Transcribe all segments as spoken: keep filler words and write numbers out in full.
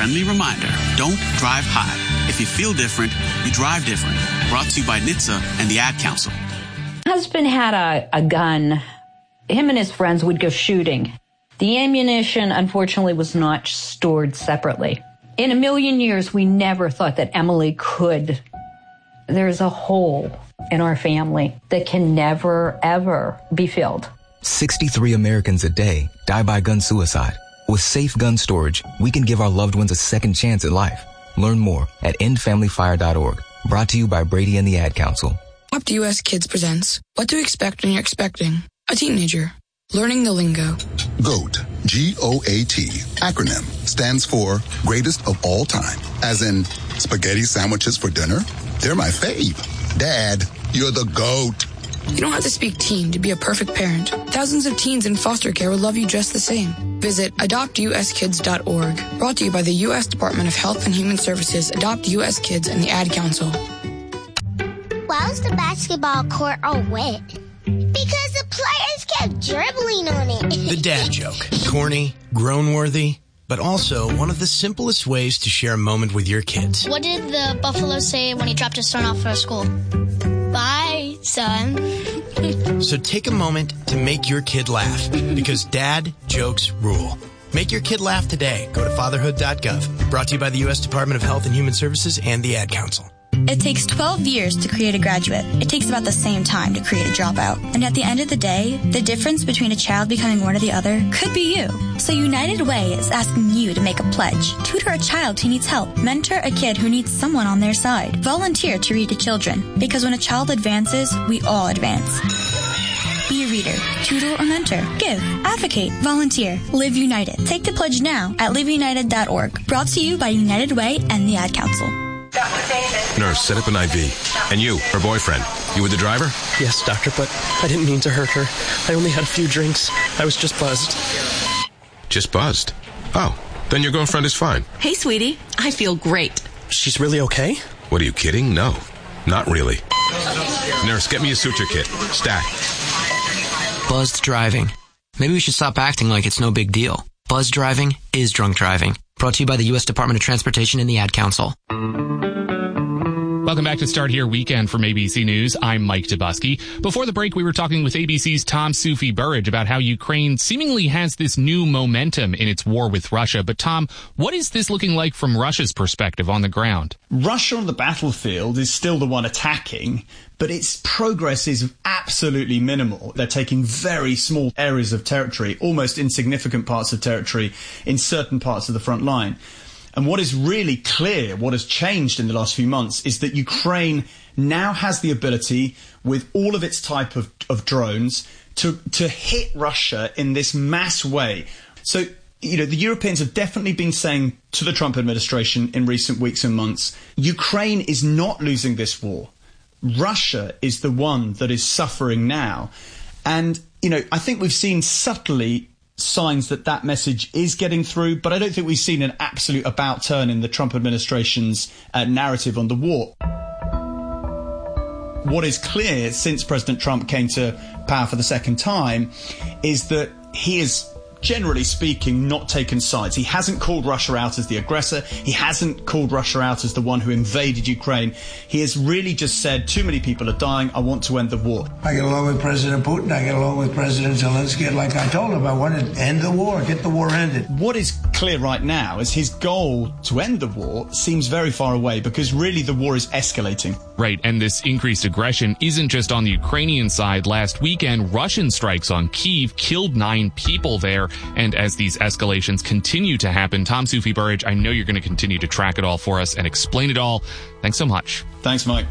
friendly reminder, don't drive high. If you feel different, you drive different. Brought to you by N H T S A and the Ad Council. My husband had a, a gun. Him and his friends would go shooting. The ammunition, unfortunately, was not stored separately. In a million years, we never thought that Emily could. There's a hole in our family that can never, ever be filled. sixty-three Americans a day die by gun suicide. With safe gun storage, we can give our loved ones a second chance at life. Learn more at end family fire dot org. Brought to you by Brady and the Ad Council. Adopt U S Kids presents What to Expect When You're Expecting a Teenager. Learning the lingo. GOAT, G O A T, acronym, stands for Greatest of All Time. As in, spaghetti sandwiches for dinner? They're my fave. Dad, you're the GOAT. You don't have to speak teen to be a perfect parent. Thousands of teens in foster care will love you just the same. Visit adopt U S kids dot org. Brought to you by the U S Department of Health and Human Services, Adopt U S Kids, and the Ad Council. Why was the basketball court all wet? Because the players kept dribbling on it. The dad joke. Corny, groan-worthy, but also one of the simplest ways to share a moment with your kids. What did the buffalo say when he dropped his son off for school? Bye, son. So take a moment to make your kid laugh, because dad jokes rule. Make your kid laugh today. Go to fatherhood dot gov. Brought to you by the U S Department of Health and Human Services and the Ad Council. It takes twelve years to create a graduate. It takes about the same time to create a dropout. And at the end of the day, the difference between a child becoming one or the other could be you. So United Way is asking you to make a pledge. Tutor a child who needs help. Mentor a kid who needs someone on their side. Volunteer to read to children. Because when a child advances, we all advance. Be a reader, tutor, or mentor. Give, advocate, volunteer. Live United. Take the pledge now at live united dot org. Brought to you by United Way and the Ad Council. Nurse, set up an I V. And you, her boyfriend, you were the driver? Yes, doctor, but I didn't mean to hurt her. I only had a few drinks. I was just buzzed. Just buzzed? Oh, then your girlfriend is fine. Hey, sweetie. I feel great. She's really okay? What, are you kidding? No, not really. Nurse, get me a suture kit. Stat. Buzzed driving. Maybe we should stop acting like it's no big deal. Buzzed driving is drunk driving. Brought to you by the U S Department of Transportation and the Ad Council. Welcome back to Start Here Weekend from A B C News. I'm Mike Dubusky. Before the break, we were talking with A B C's Tom Soufi Burridge about how Ukraine seemingly has this new momentum in its war with Russia. But Tom, what is this looking like from Russia's perspective on the ground? Russia on the battlefield is still the one attacking, but its progress is absolutely minimal. They're taking very small areas of territory, almost insignificant parts of territory in certain parts of the front line. And what is really clear, what has changed in the last few months, is that Ukraine now has the ability, with all of its type of, of drones, to, to hit Russia in this mass way. So, you know, the Europeans have definitely been saying to the Trump administration in recent weeks and months, Ukraine is not losing this war. Russia is the one that is suffering now. And, you know, I think we've seen subtly signs that that message is getting through, but I don't think we've seen an absolute about turn in the Trump administration's uh, narrative on the war. What is clear since President Trump came to power for the second time is that he is, generally speaking, not taken sides. He hasn't called Russia out as the aggressor. He hasn't called Russia out as the one who invaded Ukraine. He has really just said, too many people are dying, I want to end the war. I get along with President Putin, I get along with President Zelensky. Like I told him, I want to end the war, get the war ended. What is clear right now is his goal to end the war seems very far away, because really the war is escalating. Right, and this increased aggression isn't just on the Ukrainian side. Last weekend, Russian strikes on Kyiv killed nine people there. And as these escalations continue to happen, Tom Soufi Burridge, I know you're going to continue to track it all for us and explain it all. Thanks so much. Thanks, Mike.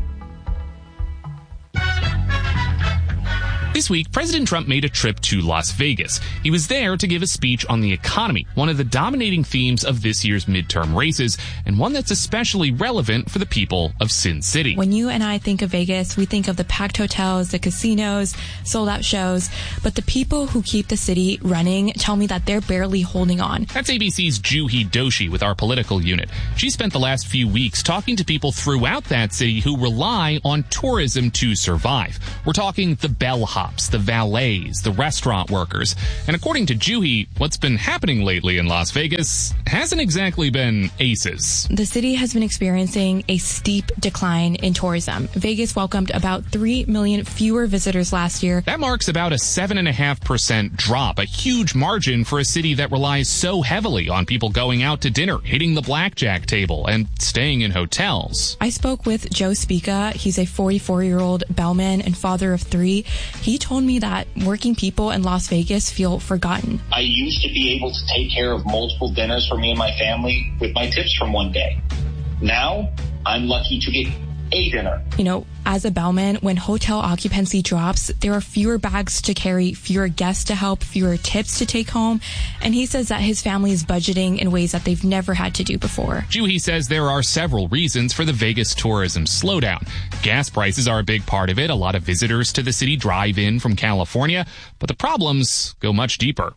This week, President Trump made a trip to Las Vegas. He was there to give a speech on the economy, one of the dominating themes of this year's midterm races, and one that's especially relevant for the people of Sin City. When you and I think of Vegas, we think of the packed hotels, the casinos, sold-out shows, but the people who keep the city running tell me that they're barely holding on. That's A B C's Juhi Doshi with our political unit. She spent the last few weeks talking to people throughout that city who rely on tourism to survive. We're talking the bellhop cops, the valets, the restaurant workers. And according to Juhi, what's been happening lately in Las Vegas hasn't exactly been aces. The city has been experiencing a steep decline in tourism. Vegas welcomed about three million fewer visitors last year. That marks about a seven point five percent drop, a huge margin for a city that relies so heavily on people going out to dinner, hitting the blackjack table, and staying in hotels. I spoke with Joe Spica. He's a forty-four-year-old bellman and father of three. He told me that working people in Las Vegas feel forgotten. I used to be able to take care of multiple dinners for me and my family with my tips from one day. Now, I'm lucky to get a dinner. You know, as a bellman, when hotel occupancy drops, there are fewer bags to carry, fewer guests to help, fewer tips to take home. And he says that his family is budgeting in ways that they've never had to do before. Juhi says there are several reasons for the Vegas tourism slowdown. Gas prices are a big part of it. A lot of visitors to the city drive in from California, but the problems go much deeper.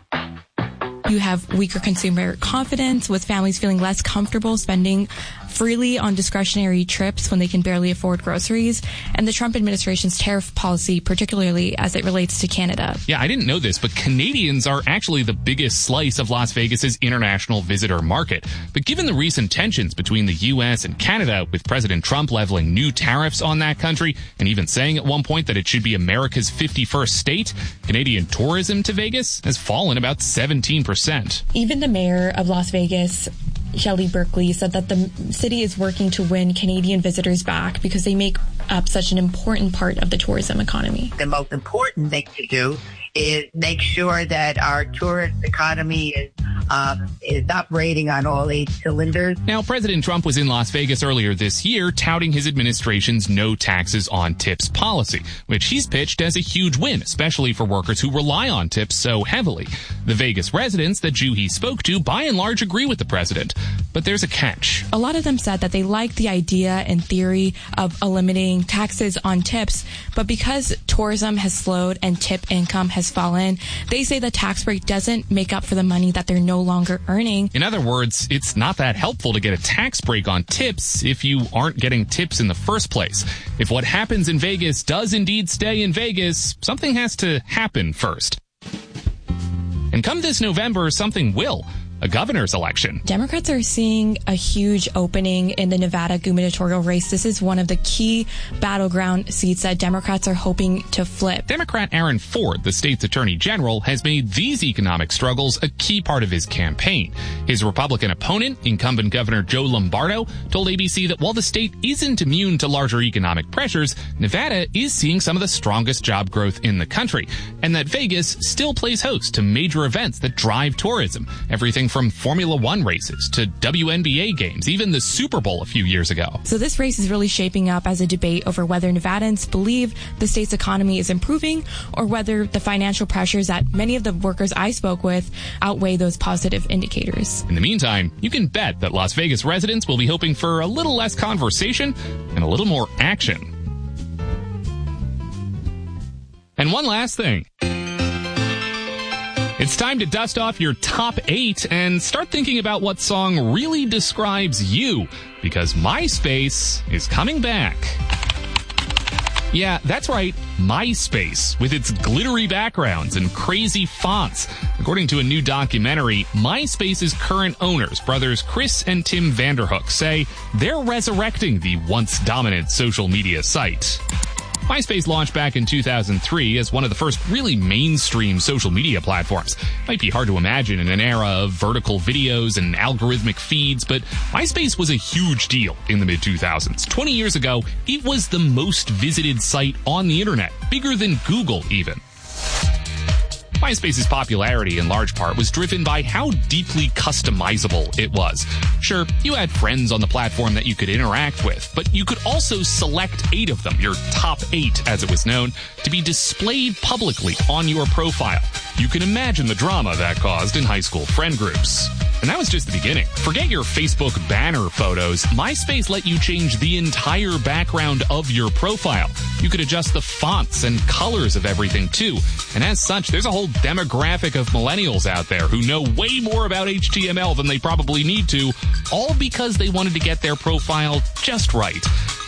You have weaker consumer confidence, with families feeling less comfortable spending freely on discretionary trips when they can barely afford groceries, and the Trump administration's tariff policy, particularly as it relates to Canada. Yeah, I didn't know this, but Canadians are actually the biggest slice of Las Vegas's international visitor market. But given the recent tensions between the U S and Canada, with President Trump leveling new tariffs on that country, and even saying at one point that it should be America's fifty-first state, Canadian tourism to Vegas has fallen about seventeen percent. Even the mayor of Las Vegas, Shelley Berkeley, said that the city is working to win Canadian visitors back because they make up such an important part of the tourism economy. The most important thing to do is make sure that our tourist economy is um, is operating on all eight cylinders. Now, President Trump was in Las Vegas earlier this year touting his administration's no taxes on tips policy, which he's pitched as a huge win, especially for workers who rely on tips so heavily. The Vegas residents that Juhi spoke to by and large agree with the president, but there's a catch. A lot of them said that they like the idea and theory of eliminating taxes on tips, but because tourism has slowed and tip income has fallen, they say the tax break doesn't make up for the money that they're no longer earning. In other words, it's not that helpful to get a tax break on tips if you aren't getting tips in the first place. If what happens in Vegas does indeed stay in Vegas, something has to happen first. And come this November, something will. A governor's election. Democrats are seeing a huge opening in the Nevada gubernatorial race. This is one of the key battleground seats that Democrats are hoping to flip. Democrat Aaron Ford, the state's attorney general, has made these economic struggles a key part of his campaign. His Republican opponent, incumbent Governor Joe Lombardo, told A B C that while the state isn't immune to larger economic pressures, Nevada is seeing some of the strongest job growth in the country, and that Vegas still plays host to major events that drive tourism. Everything from Formula One races to W N B A games, even the Super Bowl a few years ago. So this race is really shaping up as a debate over whether Nevadans believe the state's economy is improving or whether the financial pressures that many of the workers I spoke with outweigh those positive indicators. In the meantime, you can bet that Las Vegas residents will be hoping for a little less conversation and a little more action. And one last thing. It's time to dust off your top eight and start thinking about what song really describes you, because MySpace is coming back. Yeah, that's right, MySpace, with its glittery backgrounds and crazy fonts. According to a new documentary, MySpace's current owners, brothers Chris and Tim Vanderhook, say they're resurrecting the once dominant social media site. MySpace launched back in two thousand three as one of the first really mainstream social media platforms. Might be hard to imagine in an era of vertical videos and algorithmic feeds, but MySpace was a huge deal in the mid two thousands. twenty years ago, it was the most visited site on the internet, bigger than Google even. MySpace's popularity in large part was driven by how deeply customizable it was. Sure, you had friends on the platform that you could interact with, but you could also select eight of them, your top eight as it was known, to be displayed publicly on your profile. You can imagine the drama that caused in high school friend groups. And that was just the beginning. Forget your Facebook banner photos. MySpace let you change the entire background of your profile. You could adjust the fonts and colors of everything too. And as such, there's a whole demographic of millennials out there who know way more about H T M L than they probably need to, all because they wanted to get their profile just right.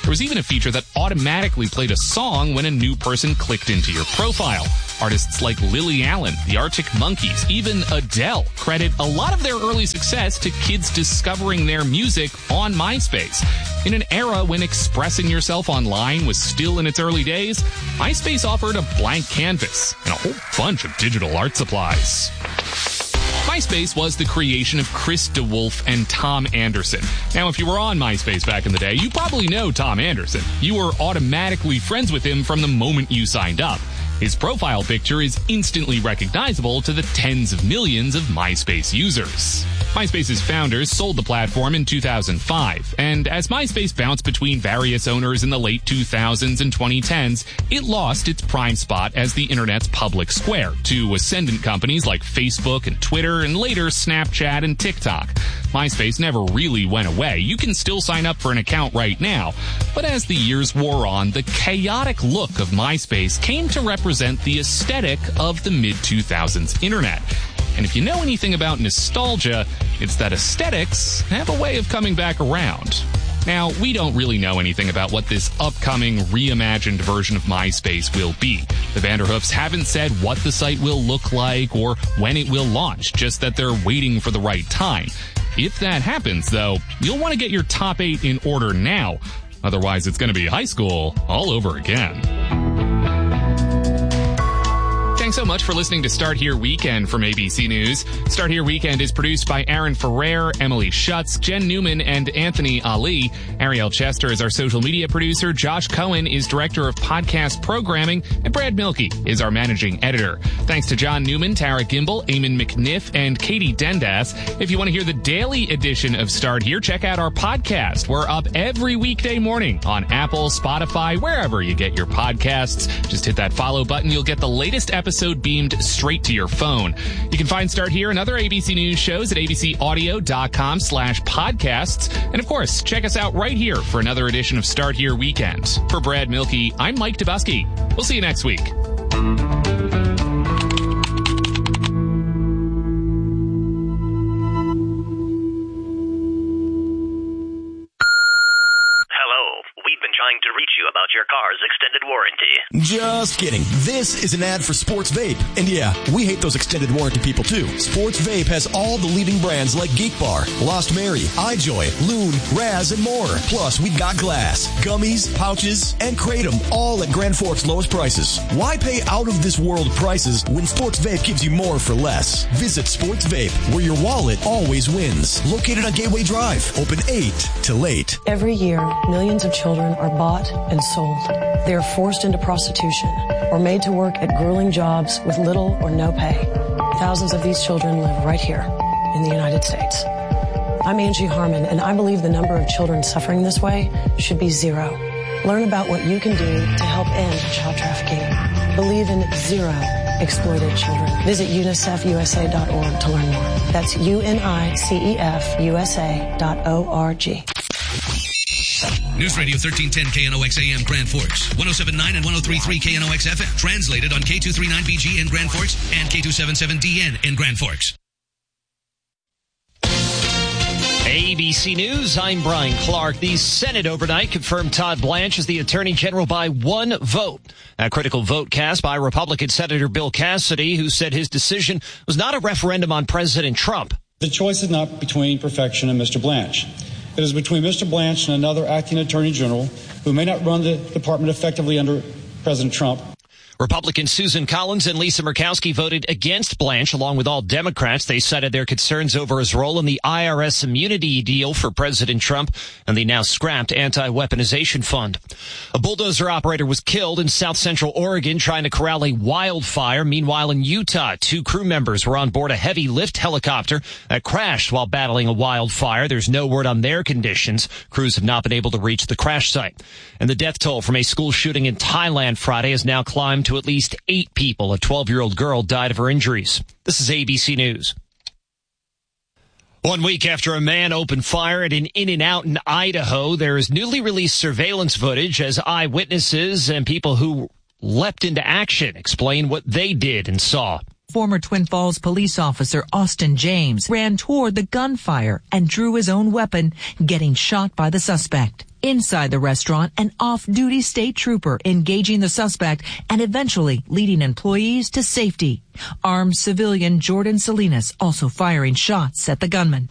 There was even a feature that automatically played a song when a new person clicked into your profile. Artists like Lily Allen, the Arctic Monkeys, even Adele credit a lot of their early success to kids discovering their music on MySpace. In an era when expressing yourself online was still in its early days, MySpace offered a blank canvas and a whole bunch of digital art supplies. MySpace was the creation of Chris DeWolf and Tom Anderson. Now, if you were on MySpace back in the day, you probably know Tom Anderson. You were automatically friends with him from the moment you signed up. His profile picture is instantly recognizable to the tens of millions of MySpace users. MySpace's founders sold the platform in two thousand five, and as MySpace bounced between various owners in the late two thousands and twenty tens, it lost its prime spot as the internet's public square to ascendant companies like Facebook and Twitter, and later Snapchat and TikTok. MySpace never really went away. You can still sign up for an account right now. But as the years wore on, the chaotic look of MySpace came to represent the aesthetic of the mid two thousands internet. And if you know anything about nostalgia, it's that aesthetics have a way of coming back around. Now, we don't really know anything about what this upcoming reimagined version of MySpace will be. The Vanderhoofs haven't said what the site will look like or when it will launch, just that they're waiting for the right time. If that happens, though, you'll want to get your top eight in order now. Otherwise, it's going to be high school all over again. Thanks so much for listening to Start Here Weekend from A B C News. Start Here Weekend is produced by Aaron Ferrer, Emily Schutz, Jen Newman, and Anthony Ali. Ariel Chester is our social media producer. Josh Cohen is director of podcast programming. And Brad Milkey is our managing editor. Thanks to John Newman, Tara Gimbel, Eamon McNiff, and Katie Dendas. If you want to hear the daily edition of Start Here, check out our podcast. We're up every weekday morning on Apple, Spotify, wherever you get your podcasts. Just hit that follow button. You'll get the latest episode beamed straight to your phone. You can find Start Here and other A B C News shows at abcaudio.com slash podcasts. And of course, check us out right here for another edition of Start Here Weekend. For Brad Milkey, I'm Mike Dubusky. We'll see you next week. Trying to reach you about your car's extended warranty. Just kidding. This is an ad for Sports Vape. And yeah, we hate those extended warranty people too. Sports Vape has all the leading brands like Geek Bar, Lost Mary, iJoy, Loon, Raz, and more. Plus, we've got glass, gummies, pouches, and Kratom, all at Grand Forks' lowest prices. Why pay out of this world prices when Sports Vape gives you more for less? Visit Sports Vape, where your wallet always wins. Located on Gateway Drive, open eight to late. Every year, millions of children are bought and sold. They are forced into prostitution or made to work at grueling jobs with little or no pay. Thousands of these children live right here in the United States. I'm Angie Harmon, and I believe the number of children suffering this way should be zero. Learn about what you can do to help end child trafficking. Believe in zero exploited children. Visit unicef u s a dot org to learn more. That's U N I C E F U S A dot O R G. News Radio thirteen ten K N O X A M Grand Forks, one oh seven point nine and one oh three point three K N O X F M. Translated on K two thirty-nine B G in Grand Forks and K two seventy-seven D N in Grand Forks. A B C News, I'm Brian Clark. The Senate overnight confirmed Todd Blanche as the Attorney General by one vote. A critical vote cast by Republican Senator Bill Cassidy, who said his decision was not a referendum on President Trump. The choice is not between perfection and Mister Blanche. It is between Mister Blanche and another acting Attorney General who may not run the department effectively under President Trump. Republicans Susan Collins and Lisa Murkowski voted against Blanche, along with all Democrats. They cited their concerns over his role in the I R S immunity deal for President Trump and the now scrapped anti-weaponization fund. A bulldozer operator was killed in south central Oregon trying to corral a wildfire. Meanwhile, in Utah, two crew members were on board a heavy lift helicopter that crashed while battling a wildfire. There's no word on their conditions. Crews have not been able to reach the crash site. And the death toll from a school shooting in Thailand Friday has now climbed to at least eight people. A twelve-year-old girl died of her injuries. This is A B C News. One week after a man opened fire at an In-N-Out in Idaho, there is newly released surveillance footage as eyewitnesses and people who leapt into action explain what they did and saw. Former Twin Falls police officer Austin James ran toward the gunfire and drew his own weapon, getting shot by the suspect. Inside the restaurant, an off-duty state trooper engaging the suspect and eventually leading employees to safety. Armed civilian Jordan Salinas also firing shots at the gunman.